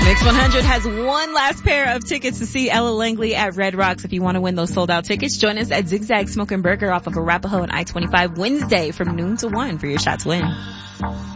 Mix 100 has one last pair of tickets to see Ella Langley at Red Rocks. If you want to win those sold out tickets, join us at Zigzag Smoke and Burger off of Arapahoe and I-25 Wednesday from noon to 1 for your shot to win.